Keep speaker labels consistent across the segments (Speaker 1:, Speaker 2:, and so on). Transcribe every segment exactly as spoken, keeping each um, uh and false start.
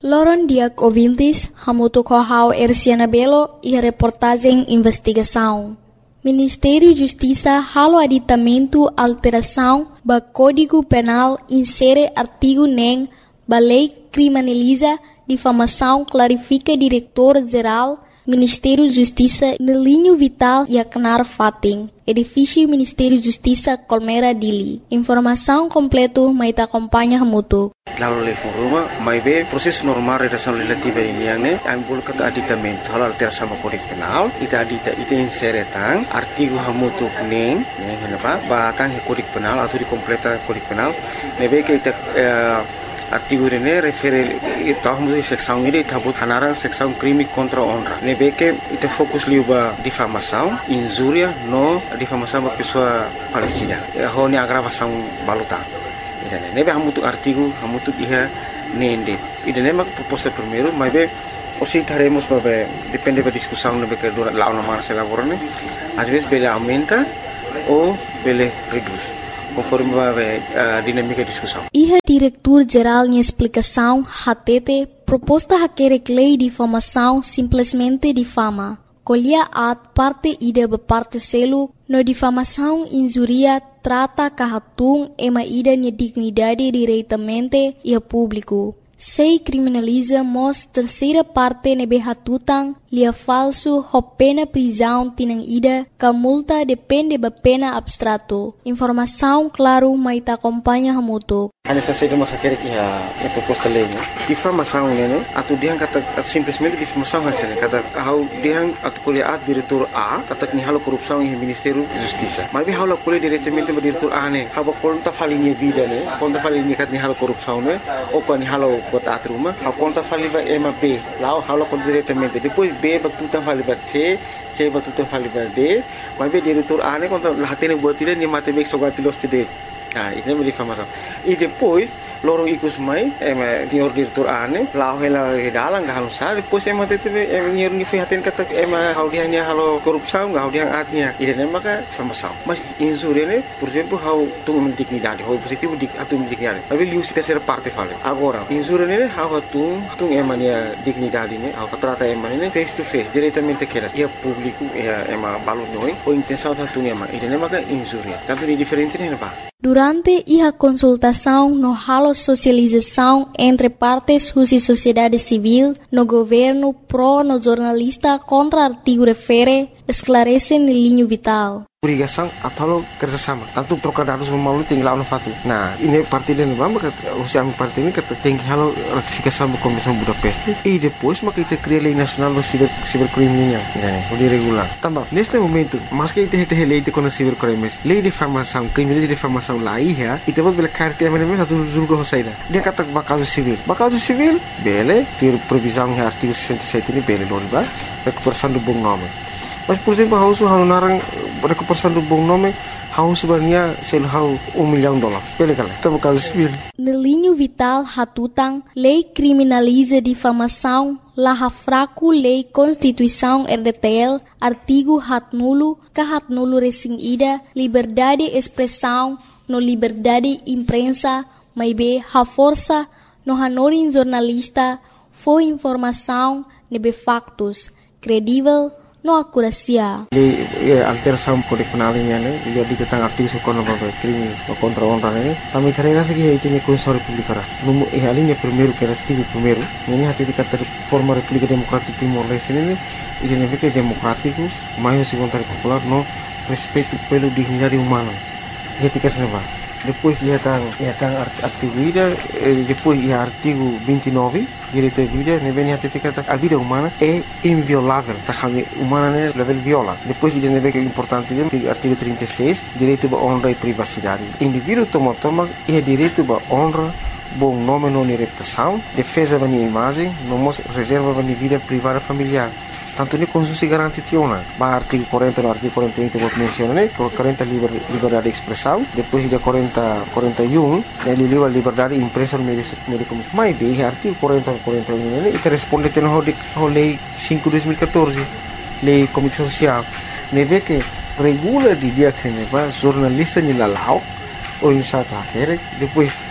Speaker 1: Loron diak ouvintes, hamuto kohau Erciana Belo e a reportagem investigação. Ministério Justiça halo aditamento alteração ba Código Penal insere artigo nem ba lei criminaliza difamação clarifica diretor-geral Ministério Justiça no linho vital e acnar fating. Edifício Ministério Justiça Colmera Dili. Informação completa mai ta acompanha hamuto.
Speaker 2: Lalu level rumah, mai be proses normal redação legislativa ini yang ne, yang boleh kata aditamento halal alteração sama Kode Penal, ita adita ita insere tang artigo hamutu neng, neng kenapa? Batang Kode Penal atau dikompleta Kode Penal, nebe ke ita uh, artigo ini refere tahun itu seksão ini tabut hanaran seksão crime contra honra. Nebe ke ita fokus liuba difamação, injúria no difamação ba pessoa falecida. Ho ni agravação baluta. Idane nebe hamutu artigo hamutu iha nende. Idane mak proposta primeiro, mas be osi taremos babe depende da discussão nebe que dura lá na mara se elaborane. Às vezes bele aumenta ou bele reduz, conforme babe a dinâmica de discussão.
Speaker 1: Iha diretor-geral em explicação hatete proposta haquere lei de difamação simplesmente difama. Colhia at parte ida be parte selo no difamação injuria trata kahatung ema ida ni dignidade diretamente e a público. Sei criminaliza mos terceira parte nebe hatutang lia falso ho pena prisão tinang ida ka multa depende ba pena abstrato. Informação claro mai ta acompanha hamuto.
Speaker 2: Ana sa saída mas quer que a proposta lei, difamação né, atu diang kata simplesmente difamação hasil kata how diang atu kuliah diretor A kata ni halo korupsão em Ministério Justiça. Mas bi halo kuliah diretamente ba diretor A ne, haba konta falinha vida ne, konta falinha kat ni halo korupsão ne, ou kan ni halo bota atruma, ha konta faliba M B, lá halo kon diretamente. Depois B batuta faliba C, C batuta faliba D, mas bi diretor A ne konta lahatene buat tidak ni matematik sogatilos tidak. Ah, ini é difamação. E depois, lorong ikut mai, eh, senhor diretor ane, lau hela dalang gak halusar, depois eh mati teve, eh senhor ni fihatin kata, eh hau dia ni halo korupsão, gak hau dia atnya, ini nama ka difamação. Mas injúria ne, por exemplo, hau tung mendignidade, hau positivo dik atu mendignidade. Tapi liu si terceira parte fale. Agora, injúria ne, hau tung tung eh mania dignidade ne, hau trata eh mania face to face, diretamente keras, ia público, ia eh ma balut noi, o intenção ta tung eh ma, ini nama ka injúria. Tanto ni diferente ne apa?
Speaker 1: Durante a consultação no halo socialização entre partes e sociedade civil, no governo pro no jornalista contra artigo refere, esclarece no linho vital.
Speaker 2: Obrigação atau kerjasama. Tanto trocar dados melalui tinggal no fatu. Nah, ini parti dan bamba usia parti ini kata tinggi halo ratifikasi da Convenção Budapeste e depois maka kita cria lei nacional do ciber cibercrime, né? O regular. Também neste momento, mas que kita tem lei de contra cibercrimes, lei de difamação, crime de difamação lá ia, e depois bela carta mas mesmo satu julga hosaida. Dia kata bakal civil. Bakal civil, bele, ter previsão em artigo sessenta e sete ini bele non ba, recuperação do bom nome. Mas por exemplo, hausu hau narang recuperação do bom nome, hau sebenarnya sel hau um milhão de dólares. Bele kala, tá bakal civil.
Speaker 1: No linho vital hatutang, lei criminaliza difamação, la fraco lei Constituição R D T L, artigo hat nulo, ka hat nulo resing ida, liberdade expressão, no liberdade imprensa, mai be ha força, no hanorin jornalista, foi informação, nebe factos, credível, no acuracia.
Speaker 2: Lei alteração Kode Penal ini ne, dia ditentang aktif sekono babe crime contra honra ne. Kami terina segi itu ni Constituição Republicana. Numu eh alinha primeiro que era artigo primeiro. Ini hati dikata forma República Democrática Timor-Leste ini, ini ne democrático, mais segundo popular no respeito pelo dignidade humana. Etika senava. Depois ia tang ia tang artigo ida, depois ia artigo vinte e nove, direito à vida, ne vem hati dikata a vida humana é inviolável, tá kami humana ne level viola. Depois ia ne vem que é importante dia artigo trinta e seis, direito à honra e privacidade. Indivíduo toma toma ia direito à honra, bom nome não reputação, defesa da minha imagem, não reserva da minha vida privada familiar. Tanto ni Constituição garante tiona. Ba artigo quarenta no artigo quarenta e um que vou mencionar, quarenta liber, liberdade de expressão, depois de quarenta, quarenta e um, ele livre liberdade de imprensa no meio de comunicação. Mas bem, artigo quarenta, quarenta e um, ele responde à lei cinco de dois mil e quatorze, lei de comunicação social. Ne vê que regula de dia que ne va jornalista ni lalau ou em sata depois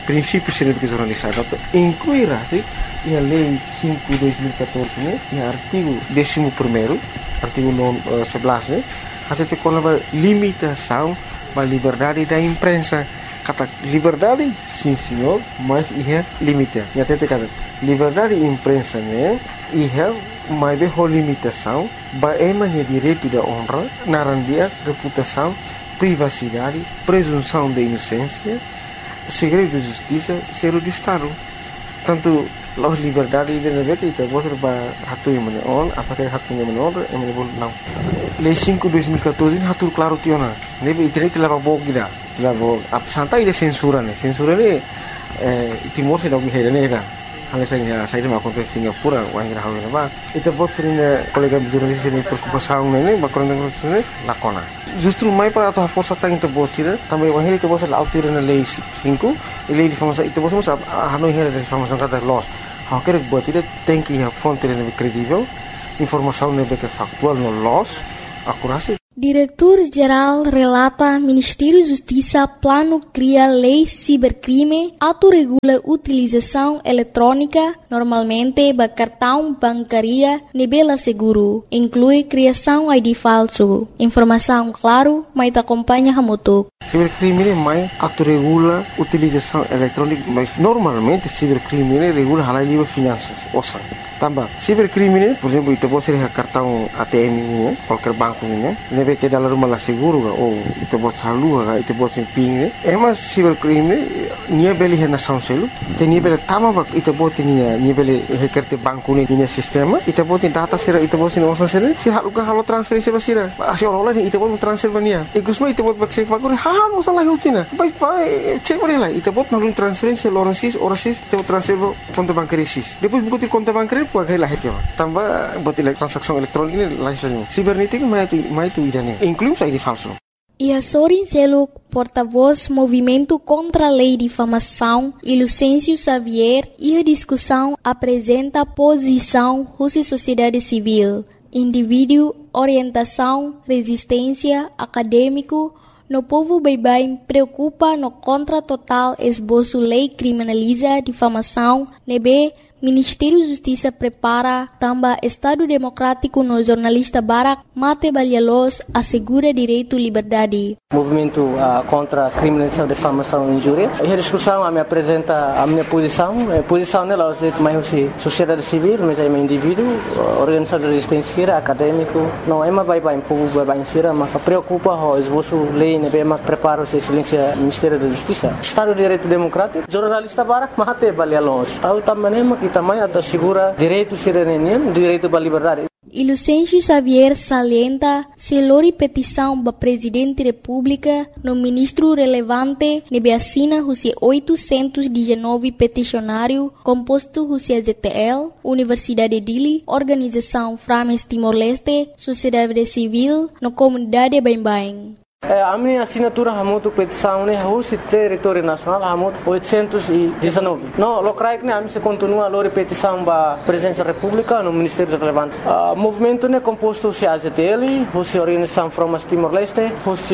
Speaker 2: princípios de jornalismo, incluirá se a lei cinco de dois mil e catorze, né, e artigo décimo primeiro, artigo sebelas, né, até te coloca limitação da liberdade da imprensa. Kata liberdade, sim senhor, mas é limite. E até te kata liberdade da imprensa, né, é mais bem limitação, é mais direito da honra, narandia, reputação, privacidade, presunção de inocência, segredo de justiça, zero de Estado. Tanto a liberdade de negócio itu bos ba hatu yang mana on apakah hatunya menor yang mana não. Lei cinco de dois mil e catorze hatu claro tiona. Nebe internet leva bog gida. Leva ap santai de censura ne. Censura ne eh Timor se dog hera ne da. Hal saya saya ma konten Singapura wa ngira hawe ba. Itu bot sering kolega jurnalis ini preocupação ne ba korang ne lakona. Justru mai para atau força tang itu bot sira também wa hera itu bos la autir na lei cinco e lei de famosa itu bos sa hanu hera de famosa kata los. Há que buat tidak tem que a fonte lebih kredibel, informação lebih factual no los, akurasi.
Speaker 1: Diretor-Geral relata Ministério Justiça plano cria lei cibercrime, autorregula utilização eletrônica, normalmente ba cartão bancaria nebela seguro, inclui criação I D falso. Informação claro, mas acompanha hamutuk.
Speaker 2: Cibercrime mais autorregula utilização eletrônica, mas normalmente cibercrime regula halal livre finanças, osan. Tambah, cibercrime, por exemplo, itu pode ser cartão A T M ini, qualquer banco ini, nebe que dalam rumah lah seguro, ou itu pode salu, itu pode ser ping, eh mas cibercrime, nia beli hena sound selu, te nia beli tama bak, itu pode nia nia beli hekerte banco ini nia sistema, itu pode data sira, itu pode osan sira, sira halukan halu transferensi basira, asy orang-orang itu pode transfer bania, ikusma itu pode cek bagore, ha mo salah utina, baik baik cek boleh lah, itu pode nalun transferensi lorensis, orasis, itu transfer konto bancario sis, depois buku konto bancario pakai lah itu, tambah buat transaksi elektronik ini lain lain. Cibernética mais tu mais tu idane, inclui I D falso.
Speaker 1: E a Sorin Seluk, porta-voz Movimento contra a Lei de Difamação, e Lucêncio Xavier, e a discussão apresenta posição Rússia Sociedade Civil, indivíduo, orientação, resistência, acadêmico, no povo bem-bem preocupa no contra total esboço lei criminaliza difamação, nebe Ministério da Justiça prepara também Estado Democrático no jornalista Barak Mate Balialos assegura direito e liberdade.
Speaker 3: Movimento uh, contra a criminalização, difamação e injúria. E a discussão a me apresenta a minha posição. A posição dela é mais sociedade civil, mas é um indivíduo, organização de resistência, acadêmico. Não é mais bem bem povo bem bem sira, mas preocupa o esboço lei, né? Bem mais prepara o excelência Ministério da Justiça. Estado de Direito Democrático, jornalista Barak Mate Balialos. Tahu também que também assegura direito cidadania, direito à liberdade.
Speaker 1: E Lucêncio Xavier salienta se lori petição ba Presidente da República no ministro relevante nebe assina husi oitocentos e dezenove peticionário composto husi Z T L, Universidade de Dili, Organização Frames Timor-Leste, Sociedade Civil, no comunidade Bem-Bem.
Speaker 3: A minha assinatura é muito petição, né? O território nacional é muito oitocentos e dezenove. Não, o que é que continua a repetição da Presidência da República no Ministério Relevante. O movimento é composto de A Z T L, de Organização Frames Timor-Leste,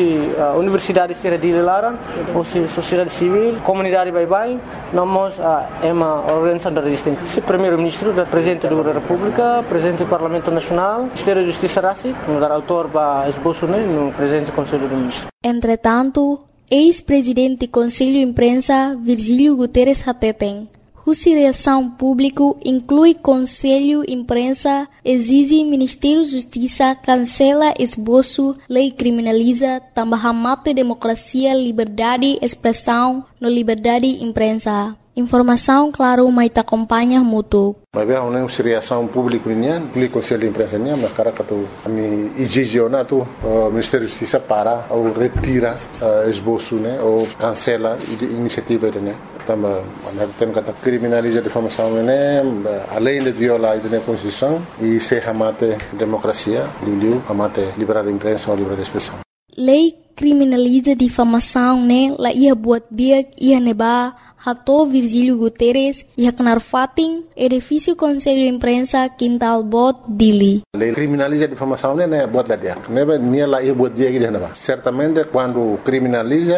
Speaker 3: de Universidade de Dili Laran, de Sociedade Civil, Comunidade Bem-Bem, nós é uma organização de resistência. O Primeiro-Ministro, o Presidente da República, o Presidente do Parlamento Nacional, o Ministério da Justiça Rassi, o autor da esboço no Presidente do Conselho do
Speaker 1: Entretanto, ex-presidente do Conselho de Imprensa, Virgílio Guterres Hateten, cuja reação pública inclui Conselho de Imprensa, exige Ministério da Justiça cancela esboço, lei criminaliza, também mata democracia, liberdade, expressão, no liberdade de imprensa. Informação, claro, mas te acompanha muito.
Speaker 4: Mas bem, uma reação pública nian, o Conselho de Imprensa nian, mas cara que tu me exigena tu o Ministério da Justiça para ou retira esboço, né, ou cancela a iniciativa, né. Também, nós temos que criminalizar a difamação, né, além de violar a Constituição e se amate democracia, liu amate liberdade de imprensa ou liberdade de expressão.
Speaker 1: Lei criminaliza difamação, né, lá ia buat dia ia neba Hato Virgílio Guterres ia kenar fating edifício Conselho de Imprensa Quintal Bot Dili.
Speaker 4: Lei criminaliza a difamação, né, buat lá dia. Neba nia lá ia buat dia que dia neba. Certamente quando criminaliza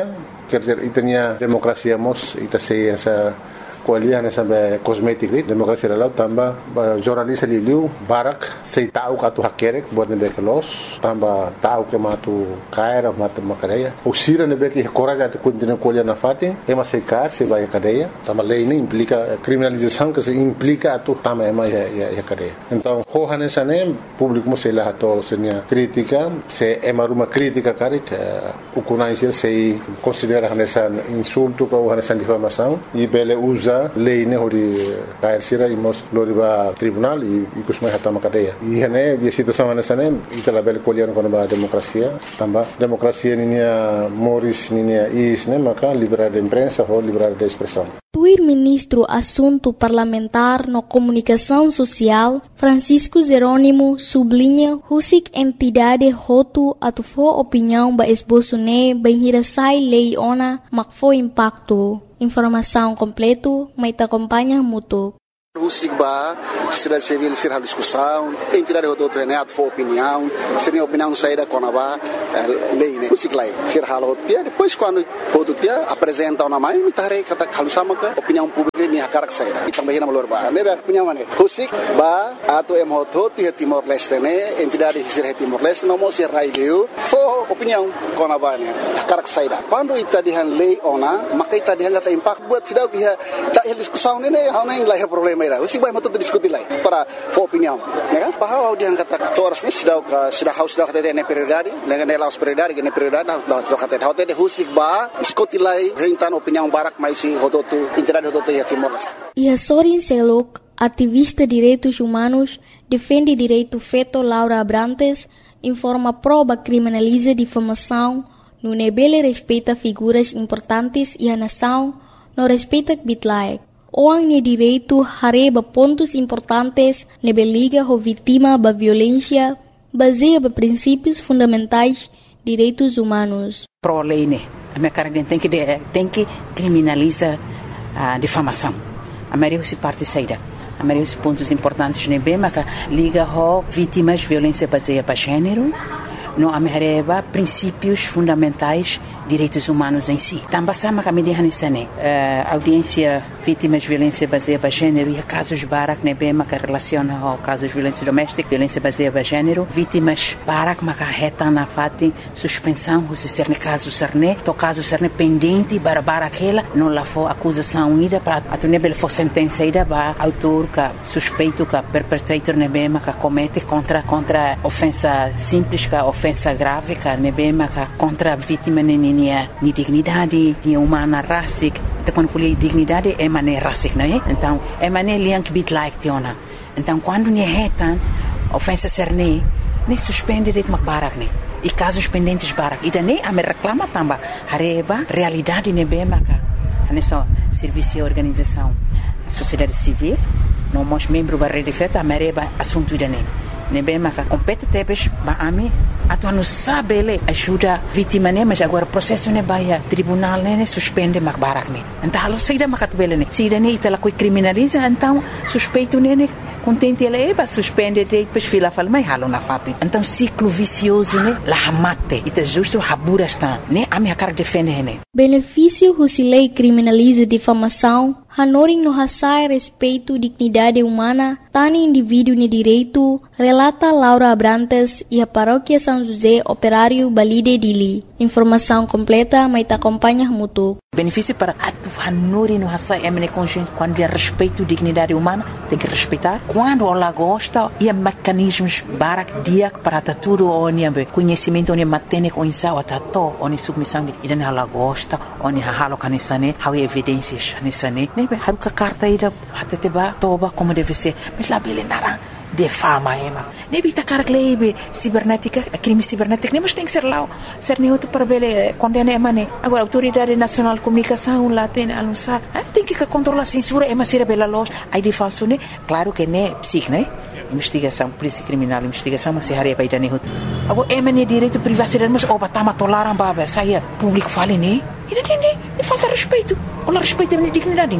Speaker 4: quer dizer, itania demokrasia mos, ita sei essa kualian sampai kosmetik ni demokrasi lalau tambah jurnalis liu barak sei tahu katu hakerek buat nebe kelos tambah tahu ke matu kaira matu makadeya usira nebe ki coraja tu continua kualian na fati ema sei kar sei vai cadeia tambah lei ini implica criminalização que se implica tu tambah ema ya ya, ya cadeia então hohane sane público mo sei lah to senia crítica se ema ruma crítica karik ukunai sei considera nessa insulto ou nessa difamação e bele usa lei ne hori kair sira imos loriba tribunal e kusmai hatama cadeia e hene bi situação nessa ne itala bele kolian kono ba demokrasia tamba demokrasia ninia moris ninia is ne maka liberdade de imprensa ou liberdade de expressão.
Speaker 1: Tuir ministro Assunto Parlamentar no Comunicação Social, Francisco Jerônimo, sublinha husik entidade hotu atufo opinião ba esboço ne benhirasai lei ona makfo impacto. Informação completo, mas te acompanha muito.
Speaker 5: Husik ba, sociedade civil ser a discussão, entidade hotu ne atufo opinião, seria opinião saída com ba lei ne husik lai ser halo dia depois quando hotu dia apresenta uma mai mitare kata kalusama ka opinião pública ni hakarak saída itang bahina malor ba ne opinião mane husik ba ato em hotu ti Timor Leste ne entidade ser Timor Leste no mo ser raileu fo opinião com ba ne hakarak saída quando itadihan lei ona maka itadihan kata impact buat sidau dia ta discussão ne ne hauna in lai problema ira husik ba matu diskuti lai para fo opinião ne kan bahwa dia kata toras ni sidau ka sidau haus sidau kata ne prioridade ne laos prioridade ne prioridade da sidau kata hote de husik ba diskuti lai rentan opinião barak mai si hototu entidade hototu ya Timor Leste.
Speaker 1: E Sorin Selok, ativista de direitos humanos, defende direito feto Laura Abrantes, informa proba criminaliza difamação, no nebele respeita figuras importantes e a nação, não respeita bitlaek. Oang ni direito hareba pontos importantes nebe liga ho vítima ba violência, baseia ba princípios fundamentais direitos humanos.
Speaker 6: Pro lei ne, a minha cara tem que tem que criminaliza a difamação. A maioria se parte saída. A maioria dos pontos importantes ne bem, mas liga ho vítimas violência baseada para gênero, não amerreba princípios fundamentais direitos humanos em si. Também sama kami dihan isane audiência vítimas de violência baseada em gênero e casos barak ne bem que relaciona ao casos de violência doméstica, violência baseada em gênero, vítimas barak maka reta na fati suspensão se ser ne caso serne, to caso serne pendente para aquela não lá for acusação ida para atune bel for sentença ida ba autor ka suspeito ka perpetrator ne bem que comete contra contra ofensa simples ka ofensa grave ka ne bem que contra vítima ne ni dignidade, ni humana rasik, te quando fui dignidade é mané rasik, não é? Então é mané liang bit like tiona. Então quando ni retan ofensa serne, ni suspende de makbarak ni. E casos pendentes barak, e daí a me reclama tamba, hareba realidade ne bem maka. Nessa serviço e organização, sociedade civil, não mos membro da rede feta, a mereba assunto ida ne. Ne bem maka compete tebes ba ami atuan no sabe ele ajuda vítima ne mas agora processo ne baia tribunal ne suspende mak barak ne então alo seida makat bele ne seida ne itala coi criminaliza então suspeito ne ne contente ele eba suspende de depois fila fala mai halo na fati então ciclo vicioso ne la mate ita justo habura está ne ami hakar defende ne
Speaker 1: benefício husilei criminaliza difamação hanoring no hasai respeito dignidade humana tani indivíduo ne direito relata Laura Abrantes e a paróquia São José Operário Balide Dili. Informação completa, mas te acompanha muito.
Speaker 6: Benefício para a hanuri no hasai emene consciência quando é respeito dignidade humana tem que respeitar quando ela gosta e mecanismos barak dia para tudo onde conhecimento onde matene com insau atato onde submissão de ida ela gosta onde halo kanisane how evidências nisane nebe haruka carta ida hateba toba como deve ser mas lá bele nara de fama ema nebi takar klebe cibernética crime cibernético nem mas tem que ser lá ser neutro para bele condena emane agora autoridade nacional de comunicação lá tem anunciar tem que controlar censura ema ser bela loja aí de falso né claro que né psic né investigação polícia criminal investigação mas se haria para idane hut agora emane direito privacidade mas oba tama tolaram baba saia público fale né e não tem nem falta respeito ou respeito a dignidade né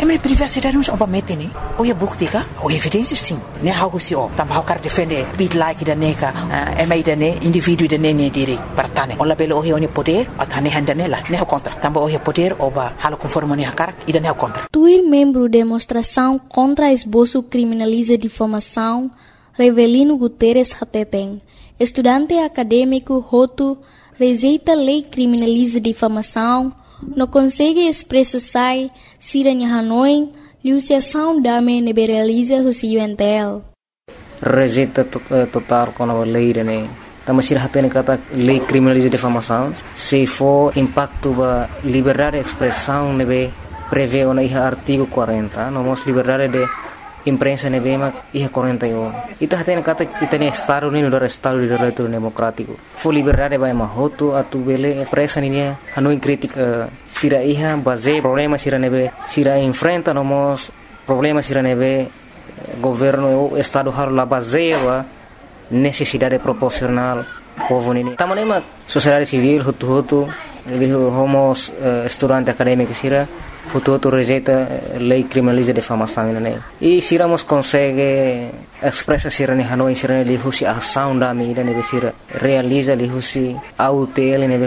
Speaker 6: é minha privacidade não só mete né ou é bukti ka ou evidência sim né how se o também how quer defender bit like da neka é mais da né indivíduo da né direito para tane ou labelo o é poder a tane handa né lá né contra também o é poder ou ba halo conforme né cara e da né contra
Speaker 1: Tuir membro demonstração contra esboço criminaliza difamação Revelino Guterres Hateteng, estudante acadêmico Hotu, rejeita lei criminaliza difamação, não consegue expressar sai, siranha Hanoi, liuciação dame neberaliza o cientel.
Speaker 7: Rejeita total com a lei, né? Tama sira hatene kata lei criminaliza difamação, se for impacto ba liberdade de expressão nebe prevê o na artigo quarenta, nomos liberdade de imprensa nebema ia quarenta e um. Ita hatene kata itane estado ni no estado de direito democrático. Fo liberdade ba mahoto atu bele presa ni Hanoi crítica sira iha base problema sira nebe sira enfrenta nomos problema sira nebe governo o estado har la base wa necessidade proporcional povo ni. Tamanema sociedade civil hutu hutu homos uh, estudante acadêmico sira Hutu rejeita lei criminaliza difamação né e siramos consegue expressa sira ne Hanoi sira ne lihusi ação da mídia ne sira realiza lihusi autel ne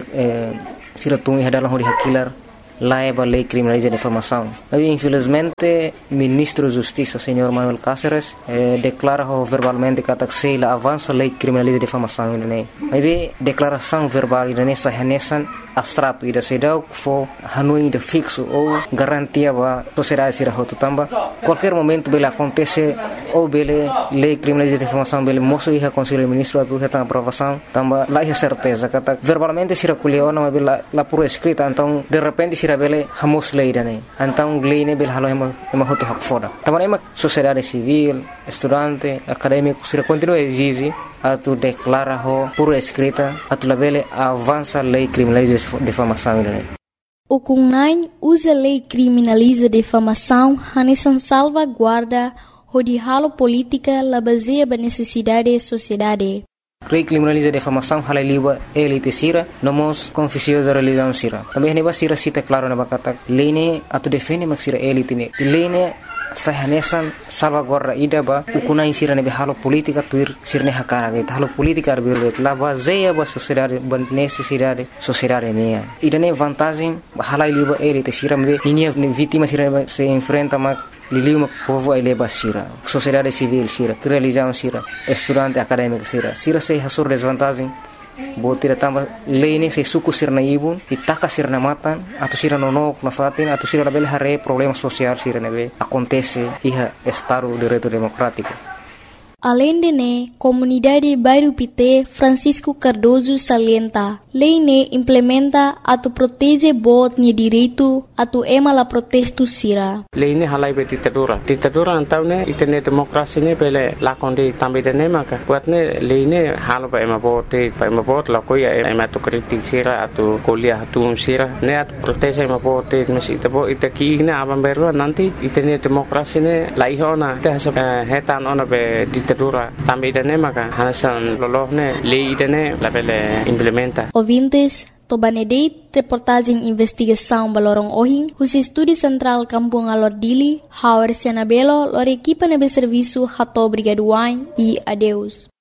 Speaker 7: sira tungi hadalah hori hakilar laeba lei criminaliza difamação. Mas infelizmente ministro da Justiça senhor Manuel Cáceres eh, declara verbalmente que se la avança lei criminaliza difamação né. Mas declaração verbal ne sahanesan abstrato ida sedau fo Hanoi de fixo ou garantia ba sociedade sira hotu tamba qualquer momento bela acontece ou bele lei criminaliza difamação bele moço ia conselho ministro atu reta aprovação tamba lá é certeza kata verbalmente sira kuliona bela la por escrita então de repente sira bele hamos lei dane então lei ne bele halo ema ema hotu hak foda tamba ema sociedade civil estudante acadêmico sira continua exige atu declara ho por escrita atu labele avança lei criminaliza difamação né.
Speaker 1: O Kunai usa lei criminaliza difamação hanesan salvaguarda o de halo política la baseia ba necessidade da sociedade.
Speaker 7: Lei criminaliza difamação hala liba elite sira nomos confissões da religião sira. Também ne ba sira cita claro na bakata lei ne atu defende mak sira elite ne. Lei ne sahanesan salvaguarda ida ba ukunai sira ne halo politika tuir sirne hakara ge halo politika arbir la baseia ba sociedade ba necessidade sociedade ne ida ne vantagem hala liba elite sira me ninia vítima sira se enfrenta ma liliu povo ai leba sira sociedade civil sira religião sira estudante acadêmico sira sira se hasur desvantagem Botira tamba lei se suku sirna ibun itaka sirna matan atau sira nonok na fatin atau sira label hare problema social sira nebe acontece iha estado de direito democrático.
Speaker 1: Além de ne, comunidade Bairro Pité Francisco Cardoso salienta, lei ne implementa atu protege bot ni direito atu ema la protesto sira.
Speaker 3: Lei ne halai be ditadura. Ditadura antau ne itene demokrasi ne bele lakonde tambe de ne maka. Buat ne lei ne halo ba ema bot ba ema bot la koya ema tu kritik sira atu kuliah atu sira ne atu protege ema bot mesi tabo itaki ne aban berwa nanti itene demokrasi ne laihona te hasa hetan ona be ditadura tambe de ne maka hanasan lolohne lei de ne la bele implementa.
Speaker 1: Ouvintes, Tobanedeit, reportagem investigação Balorong Ohing, o Estúdio Central Kampung Alordili, Howard Sianabelo, lor equipa nebe serviço Hato Brigaduain e adeus.